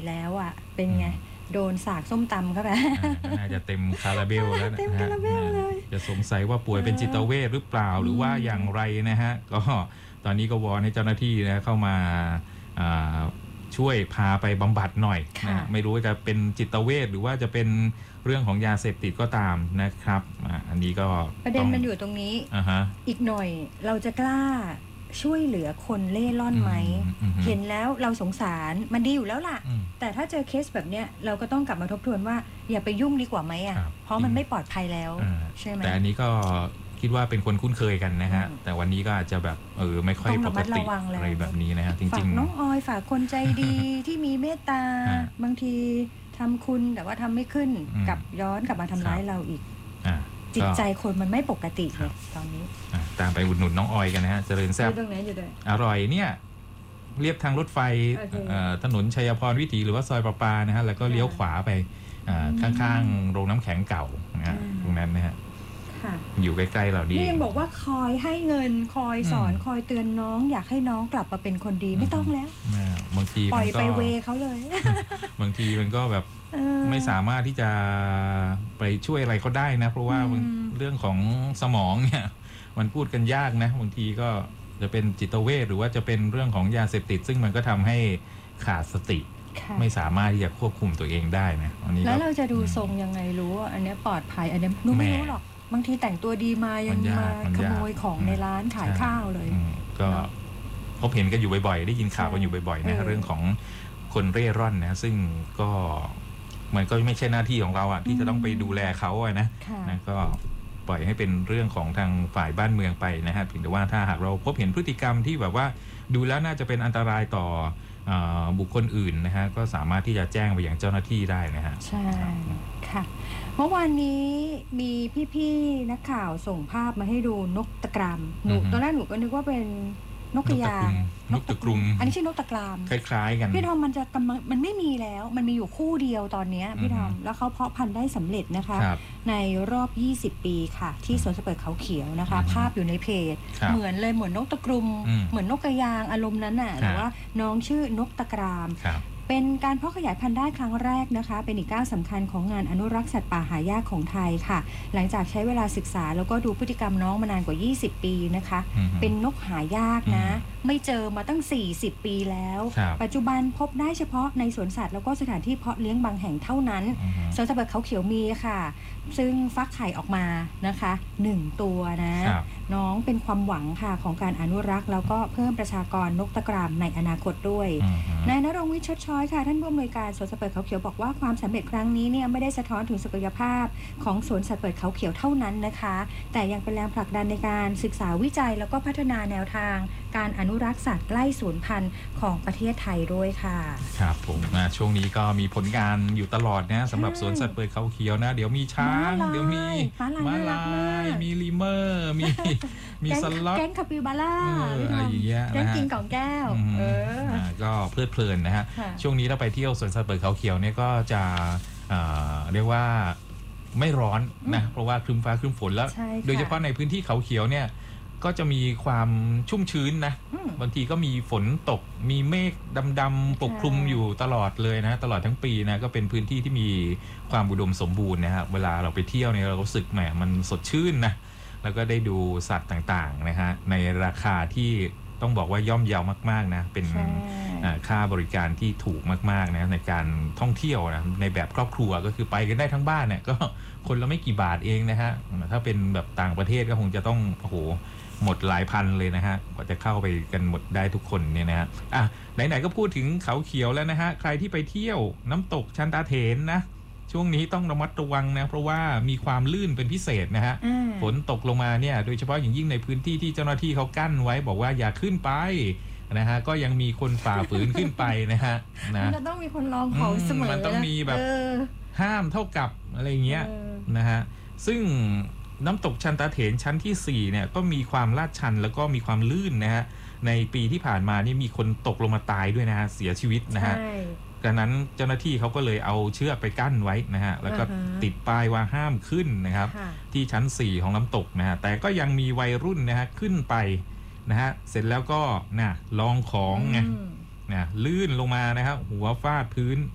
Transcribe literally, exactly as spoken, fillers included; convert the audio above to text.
แล้วอ่ะเป็นไงโดนสากส้มตำเข้าไปน่าจะเต็มคาราเบลแล้วนะเต็มคาราเบลเลยจะสงสัยว่าป่วยเป็นจิตเวชหรือเปล่าหรือว่าอย่างไรนะฮะก็ตอนนี้ก็วอนให้เจ้าหน้าที่นะเข้ามาช่วยพาไปบำบัดหน่อยนะไม่รู้ว่าจะเป็นจิตเวชหรือว่าจะเป็นเรื่องของยาเสพติดก็ตามนะครับอันนี้ก็ประเด็นมันอยู่ตรงนี้ uh-huh. อีกหน่อยเราจะกล้าช่วยเหลือคนเล่ร่อนไหมเห็นแล้วเราสงสารมันดีอยู่แล้วล่ะแต่ถ้าเจอเคสแบบเนี้ยเราก็ต้องกลับมาทบทวนว่าอย่าไปยุ่งดีกว่าไหมอ่ะเพราะมันไม่ปลอดภัยแล้วใช่ไหมแต่อันนี้ก็คิดว่าเป็นคนคุ้นเคยกันนะฮะแต่วันนี้ก็อาจจะแบบเออไม่ค่อยปกติอะไรแบบนี้นะฮะจริงๆฝากน้องออยฝากคนใจดีที่มีเมตตาบางทีทำคุณแต่ว่าทำไม่ขึ้นกับย้อนกลับมาทำร้ายเราอีกจิตใจคนมันไม่ปกติเลยตอนนี้ตามไปอุดหนุนน้องออยกันนะฮะเจริญแซ่บอร่อยเนี่ยเรียบทางรถไฟถนนชัยพรวิถีหรือว่าซอยประปานะฮะแล้วก็เลี้ยวขวาไปข้างๆโรงน้ำแข็งเก่านะฮะตรงนั้นนะฮะอยู่ใกล้ๆเราดีนี่ยังบอกว่าคอยให้เงินคอยสอนคอยเตือนน้องอยากให้น้องกลับมาเป็นคนดีไม่ต้องแล้วบางทีปล่อยไปเวเขาเลยบางทีมันก็แบบไม่สามารถที่จะไปช่วยอะไรเขาได้นะเพราะว่าเรื่องของสมองเนี่ยมันพูดกันยากนะบางทีก็จะเป็นจิตเวชหรือว่าจะเป็นเรื่องของยาเสพติดซึ่งมันก็ทำให้ขาดสติไม่สามารถที่จะควบคุมตัวเองได้นะอันนี้แล้วเราจะดูทรงยังไงรู้ว่าอันนี้ปลอดภัยอันนี้หนูไม่รู้หรอกบางทีแต่งตัวดีมายังมาขโมยของในร้านขายข้าวเลยก็พบเห็นกันอยู่บ่อยๆได้ยินข่าวกันอยู่บ่อยๆนะเรื่องของคนเร่ร่อนนะซึ่งก็มันก็ไม่ใช่หน้าที่ของเราอ่ะที่จะต้องไปดูแลเขาอะนะนะก็ปล่อยให้เป็นเรื่องของทางฝ่ายบ้านเมืองไปนะฮะเพียงแต่ว่าถ้าหากเราพบเห็นพฤติกรรมที่แบบว่าดูแล้วน่าจะเป็นอันตรายต่อบุคคลอื่นนะฮะก็สามารถที่จะแจ้งไปยังเจ้าหน้าที่ได้นะฮะใช่ค่ะเมื่อวานนี้มีพี่ๆนักข่าวส่งภาพมาให้ดูนกตะกรามหนูตอนแรกหนูก็นึกว่าเป็นนกกระยางนกตะกรุงอันนี้ชื่อนกตะกรามคล้ายๆกันพี่ทอมมันจะมันไม่มีแล้วมันมีอยู่คู่เดียวตอนนี้พี่ทอมแล้วเขาเพาะพันธุ์ได้สำเร็จนะคะในรอบยี่สิบปีค่ะที่สวนสัตว์เปิดเขาเขียวนะคะภาพอยู่ในเพจเหมือนเลยเหมือนนกตะกรุมเหมือนนกกระยางอารมณ์นั้นน่ะแต่ว่าน้องชื่อนกตะกรามเป็นการเพาะขยายพันธุ์ได้ครั้งแรกนะคะเป็นอีกก้าวสำคัญของงานอนุรักษ์สัตว์ป่าหายากของไทยค่ะหลังจากใช้เวลาศึกษาแล้วก็ดูพฤติกรรมน้องมานานกว่ายี่สิบปีนะคะเป็นนกหายากนะไม่เจอมาตั้งสี่สิบปีแล้วปัจจุบันพบได้เฉพาะในสวนสัตว์แล้วก็สถานที่เพาะเลี้ยงบางแห่งเท่านั้นสวนสัตว์เปิดเขาเขียวมีค่ะซึ่งฟักไข่ออกมานะคะหนึ่งตัวนะน้องเป็นความหวังค่ะของการอนุรักษ์แล้วก็เพิ่มประชากรนกตะกรามในอนาคตด้วยนายณรงค์วิชชดช้อยค่ะท่านผู้อำนวยการสวนสัตว์เปิดเขาเขียวบอกว่าความสำเร็จครั้งนี้เนี่ยไม่ได้สะท้อนถึงศักยภาพของสวนสัตว์เปิดเขาเขียวเท่านั้นนะคะแต่ยังเป็นแรงผลักดันในการศึกษาวิจัยแล้วก็พัฒนาแนวทางการอนุรักษ์สัตว์ใกล้สูญพันธุ์ของประเทศไทยด้วยค่ะครับผมนะช่วงนี้ก็มีผลงานอยู่ตลอดนะสำหรับสวนสัตว์เปิดเขาเขียวนะเดี๋ยวมีช้างเดี๋ยวมีม้าลายมีลีเมอร์มีมีสล็อตแก๊งคาปิบาร่าอะไรอย่างเงี้ยแก๊งกินกล่องแก้วเออก็เพลิดเพลินนะฮะช่วงนี้ถ้าไปเที่ยวสวนสัตว์เปิดเขาเขียวเนี่ยก็จะเรียกว่าไม่ร้อนนะเพราะว่าครึ้มฟ้าครึ้มฝนแล้วโดยเฉพาะในพื้นที่เขาเขียวเนี่ยก็จะมีความชุ่มชื้นนะบางทีก็มีฝนตกมีเมฆดำๆปกคลุมอยู่ตลอดเลยนะตลอดทั้งปีนะก็เป็นพื้นที่ที่มีความอุดมสมบูรณ์นะครับเวลาเราไปเที่ยวเนี่ยเรารู้สึกแหมมันสดชื่นนะแล้วก็ได้ดูสัตว์ต่างๆนะฮะในราคาที่ต้องบอกว่าย่อมเยาวมากๆนะเป็นค่าบริการที่ถูกมากๆนะในการท่องเที่ยวนะในแบบครอบครัวก็คือไปกันได้ทั้งบ้านเนี่ยก็คนละไม่กี่บาทเองนะฮะถ้าเป็นแบบต่างประเทศก็คงจะต้องโอ้โหหมดหลายพันเลยนะฮะกว่าจะเข้าไปกันหมดได้ทุกคนเนี่ยนะฮะอ่ะไหนๆก็พูดถึงเขาเขียวแล้วนะฮะใครที่ไปเที่ยวน้ำตกชันตาเถนนะช่วงนี้ต้องระมัดระวังนะเพราะว่ามีความลื่นเป็นพิเศษนะฮะฝนตกลงมาเนี่ยโดยเฉพาะอย่างยิ่งในพื้นที่ที่เจ้าหน้าที่เขากั้นไว้บอกว่าอย่าขึ้นไปนะฮะก็ยังมีคนฝ่าฝืนขึ้นไปนะฮะนะมันจะต้องมีคนลองของเสมอมันต้องมีแบบห้ามเท่ากับอะไรเงี้ยนะฮะซึ่งน้ำตกชันตาเถนชั้นที่สี่เนี่ยก็มีความลาดชันแล้วก็มีความลื่นนะฮะในปีที่ผ่านมานี่มีคนตกลงมาตายด้วยนะฮะเสียชีวิตนะฮะดังนั้นเจ้าหน้าที่เขาก็เลยเอาเชือกไปกั้นไว้นะฮะแล้วก็ติดป้ายว่าห้ามขึ้นนะครับที่ชั้นสี่ของน้ำตกนะฮะแต่ก็ยังมีวัยรุ่นนะฮะขึ้นไปนะฮะเสร็จแล้วก็นะลองของไงนะลื่นลงมานะครับหัวฟาดพื้น